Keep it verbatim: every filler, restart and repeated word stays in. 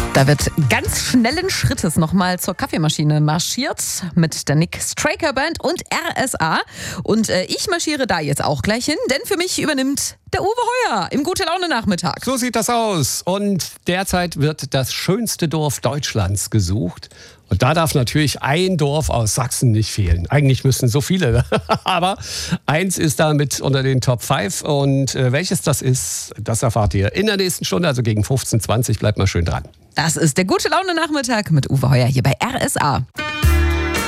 Da wird ganz schnellen Schrittes nochmal zur Kaffeemaschine marschiert mit der Nick Straker Band und R S A. Und äh, ich marschiere da jetzt auch gleich hin, denn für mich übernimmt der Uwe Heuer im Gute-Laune-Nachmittag. So sieht das aus. Und derzeit wird das schönste Dorf Deutschlands gesucht. Und da darf natürlich ein Dorf aus Sachsen nicht fehlen. Eigentlich müssten so viele, aber eins ist da mit unter den Top fünf. Und äh, welches das ist, das erfahrt ihr in der nächsten Stunde, also gegen fünfzehn Uhr zwanzig. Bleibt mal schön dran. Das ist der Gute-Laune-Nachmittag mit Uwe Heuer hier bei R S A.